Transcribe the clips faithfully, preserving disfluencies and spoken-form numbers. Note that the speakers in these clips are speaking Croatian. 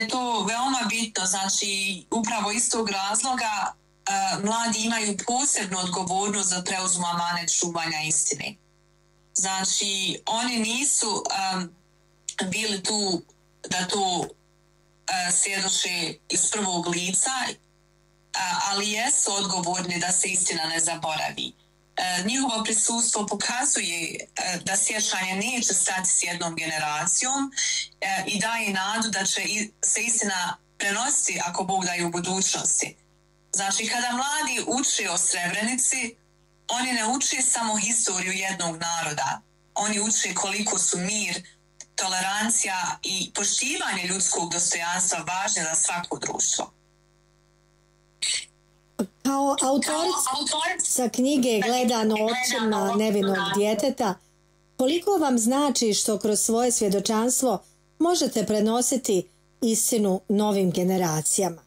to veoma bitno, znači upravo iz tog razloga uh, mladi imaju posebnu odgovornost da preuzmu amanet čuvanja istine. Znači oni nisu um, bili tu da to uh, svjedoče iz prvog lica, uh, ali jesu odgovorni da se istina ne zaboravi. Uh, njihovo prisustvo pokazuje uh, da sjećanje neće stati s jednom generacijom uh, i daje nadu da će i, se istina prenositi ako Bog daje u budućnosti. Znači kada mladi uče o Srebrenici, oni ne uče samo historiju jednog naroda. Oni uče koliko su mir, tolerancija i poštivanje ljudskog dostojanstva važne za svako društvo. Kao autorica knjige Gledano očima nevinog djeteta, koliko vam znači što kroz svoje svjedočanstvo možete prenositi istinu novim generacijama?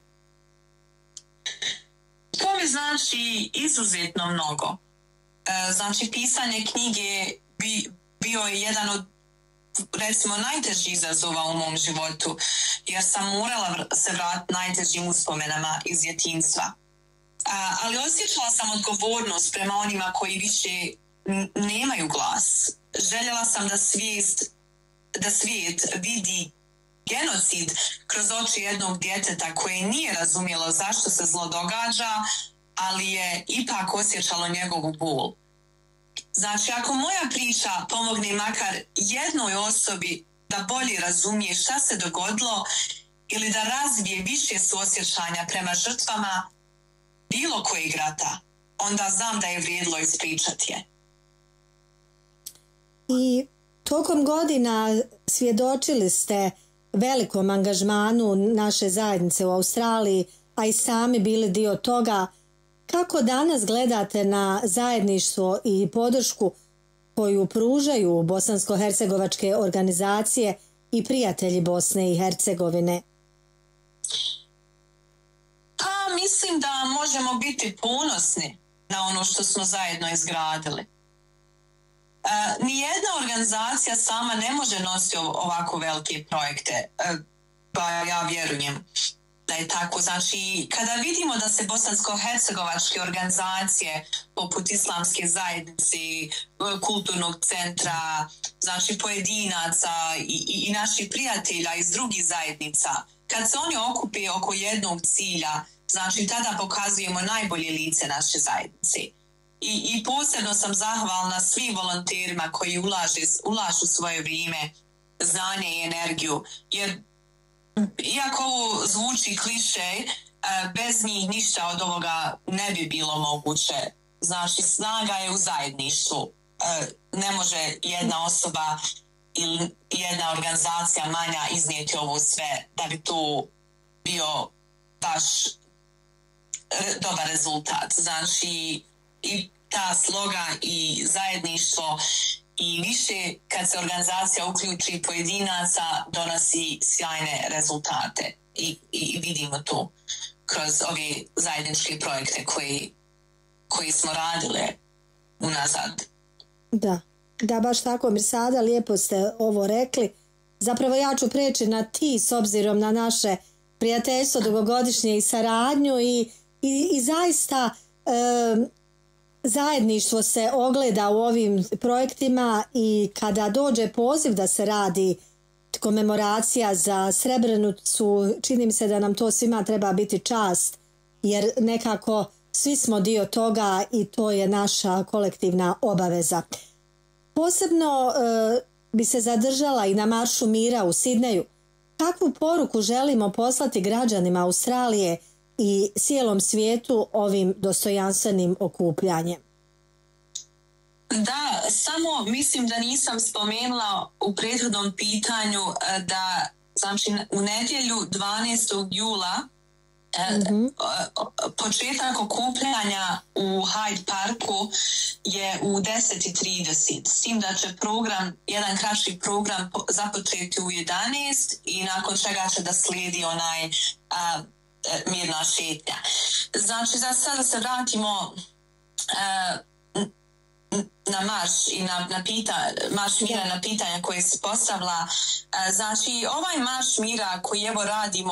To mi znači izuzetno mnogo. Znači, pisanje knjige bi, bio je jedan od, recimo, najtežih izazova u mom životu, jer sam morala se vratiti najtežim uspomenama iz djetinjstva. A, ali osjećala sam odgovornost prema onima koji više n- nemaju glas. Željela sam da svijet, da svijet vidi genocid kroz oči jednog djeteta koje nije razumjelo zašto se zlo događa, ali je ipak osjećalo njegovu bol. Znači, ako moja priča pomogne makar jednoj osobi da bolje razumije šta se dogodilo ili da razvije više suosjećanja prema žrtvama bilo kojeg rata, onda znam da je vrijedilo ispričati je. I tokom godina svjedočili ste velikom angažmanu naše zajednice u Australiji, a i sami bili dio toga. Kako danas gledate na zajedništvo i podršku koju pružaju bosansko-hercegovačke organizacije i prijatelji Bosne i Hercegovine? Pa mislim da možemo biti ponosni na ono što smo zajedno izgradili. E, nijedna organizacija sama ne može nositi ovako velike projekte, e, pa ja vjerujem da je tako. Znači, kada vidimo da se bosansko-hercegovačke organizacije poput Islamske zajednice, kulturnog centra, znači pojedinaca i, i, i naših prijatelja iz drugih zajednica, kad se oni okupe oko jednog cilja, znači tada pokazujemo najbolje lice naše zajednice. I, i posebno sam zahvalna svim volonterima koji ulaže, ulažu svoje vrijeme, znanje i energiju, jer iako ovo zvuči kliše, bez njih ništa od ovoga ne bi bilo moguće. Znači, snaga je u zajedništvu. Ne može jedna osoba ili jedna organizacija manja iznijeti ovo sve da bi to bio baš dobar rezultat. Znači, i ta sloga i zajedništvo i više kad se organizacija uključi pojedinaca donosi sjajne rezultate i, i vidimo to kroz ove zajedničke projekte koji, koji smo radile unazad. Da, da baš tako Mirsada, lijepo ste ovo rekli. Zapravo ja ću preći na ti s obzirom na naše prijateljstvo dugogodišnje i saradnju i, i, i zaista e, zajedništvo se ogleda u ovim projektima i kada dođe poziv da se radi komemoracija za Srebrenicu, čini mi se da nam to svima treba biti čast, jer nekako svi smo dio toga i to je naša kolektivna obaveza. Posebno e, bi se zadržala i na Maršu mira u Sidneju. Kakvu poruku želimo poslati građanima Australije i cijelom svijetu ovim dostojanstvenim okupljanjem? Da, samo mislim da nisam spomenula u prethodnom pitanju da, znači, u nedjelju dvanaestog jula mm-hmm. početak okupljanja u Hyde Parku je u deset i trideset, s tim da će program, jedan kraći program započeti u jedanaest i nakon čega će da slijedi onaj a, mirna šetnja. Znači, za sada se vratimo a, na marš i na, na pita, marš mira na pitanja koje se postavila. Znači, ovaj marš mira koji evo radimo